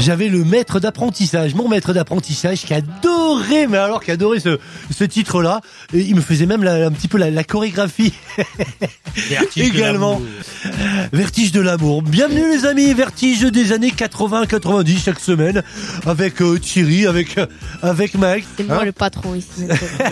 J'avais le maître d'apprentissage, mon maître d'apprentissage qui adorait, mais alors qui adorait ce titre-là. Et il me faisait même un petit peu la chorégraphie. Vertige également. Vertige de l'amour. Bienvenue les amis, Vertige des années 80-90 chaque semaine avec Thierry, avec Mike. C'est moi le patron ici.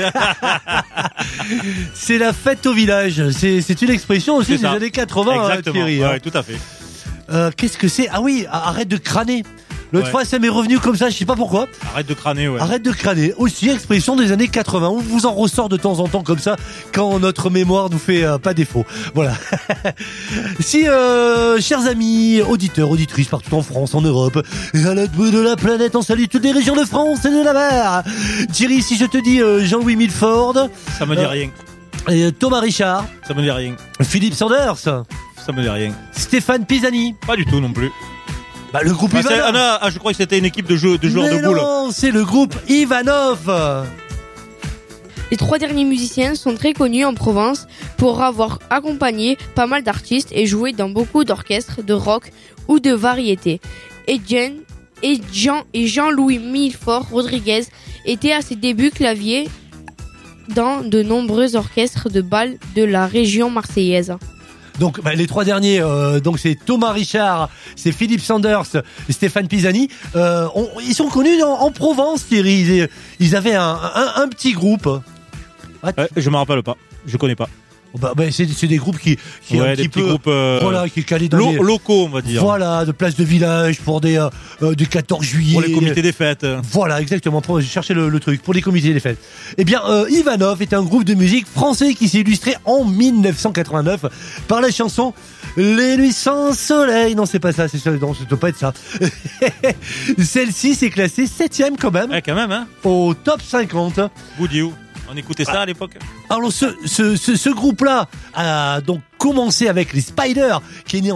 C'est la fête au village. C'est une expression aussi des années 80, exactement. Thierry. Ouais, tout à fait. Qu'est-ce que c'est? Ah oui, arrête de crâner. L'autre fois, ça m'est revenu comme ça, je sais pas pourquoi. Arrête de crâner, ouais. Arrête de crâner. Aussi, expression des années 80. On vous en ressort de temps en temps comme ça, quand notre mémoire nous fait pas défaut. Voilà. Si, chers amis, auditeurs, auditrices partout en France, en Europe, et à l'autre bout de la planète, on salue toutes les régions de France et de la mer. Thierry, si je te dis Jean-Louis Milford. Ça me dit rien. Et Thomas Richard. Ça me dit rien. Philippe Sanders. Ça me dit rien. Stéphane Pisani. Pas du tout non plus. Bah, le groupe Ivanov. Je crois que c'était une équipe de joueurs de boule. Non, c'est le groupe Ivanov. Les 3 derniers musiciens sont très connus en Provence pour avoir accompagné pas mal d'artistes et joué dans beaucoup d'orchestres de rock ou de variété. Et Jean-Louis Milford Rodriguez était à ses débuts clavier dans de nombreux orchestres de bal de la région marseillaise. Donc les 3 derniers, donc c'est Thomas Richard, c'est Philippe Sanders, Stéphane Pisani. Ils sont connus en Provence, Thierry. Ils avaient un petit groupe. Je me rappelle pas. Je connais pas. C'est des groupes qui ouais, un des petit petits peu, groupes voilà, qui est calé dans les locaux, on va dire. Voilà, de place de village pour des 14 juillet. Pour les comités des fêtes. Voilà, exactement. Pour chercher le truc pour les comités des fêtes. Eh bien, Ivanov est un groupe de musique français qui s'est illustré en 1989 par la chanson Les Nuits sans Soleil. Non, c'est pas ça. Non, ça doit pas être ça. Celle-ci s'est classée 7e quand même. Ouais, quand même, hein. Au top 50. Boudiou. On écoutait ça à l'époque. Alors ce groupe-là a donc commencé avec les Spiders, qui est né en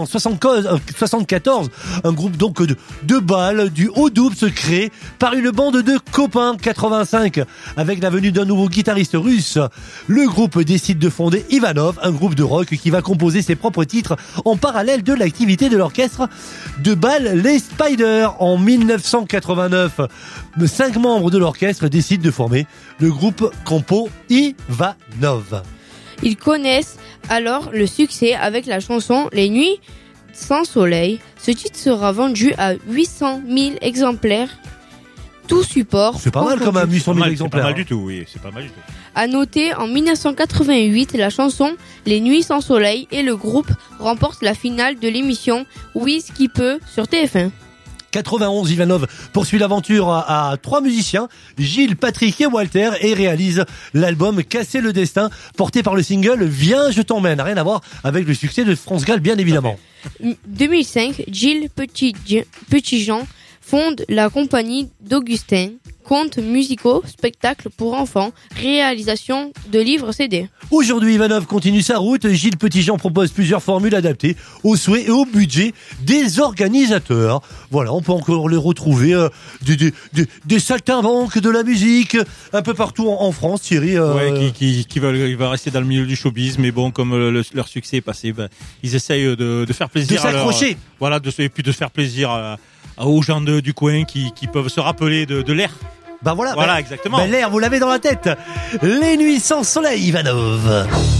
74, un groupe donc de bal, du haut double créé par une bande de copains. 85, avec la venue d'un nouveau guitariste russe, le groupe décide de fonder Ivanov, un groupe de rock qui va composer ses propres titres en parallèle de l'activité de l'orchestre de bal Les Spiders. En 1989, 5 membres de l'orchestre décident de former le groupe Campo Ivanov. Ils connaissent alors le succès avec la chanson Les Nuits sans Soleil. Ce titre sera vendu à 800 000 exemplaires, tout support. C'est pas mal quand même, 800 000 exemplaires. C'est pas mal du tout, oui, c'est pas mal du tout. À noter, en 1988, la chanson Les Nuits sans Soleil et le groupe remportent la finale de l'émission Oui ce qui peut sur TF1. 91, Ivanov poursuit l'aventure à 3 musiciens, Gilles, Patrick et Walter, et réalise l'album Casser le destin, porté par le single Viens je t'emmène. Rien à voir avec le succès de France Gall, bien évidemment. 2005, Gilles Petitjean fonde la compagnie d'Augustin, contes musicaux, spectacles pour enfants, réalisation de livres CD. Aujourd'hui, Ivanov continue sa route. Gilles Petitjean propose plusieurs formules adaptées aux souhaits et au budget des organisateurs. Voilà, on peut encore les retrouver des saltimbanques de la musique un peu partout en France, Thierry. Ouais, qui veulent rester dans le milieu du showbiz, mais bon, comme leur succès est passé, ils essayent de faire plaisir. De s'accrocher. Voilà, et puis de faire plaisir aux gens du coin qui peuvent se rappeler de l'air. Voilà, exactement. L'air, vous l'avez dans la tête. Les Nuits sans Soleil, Ivanov.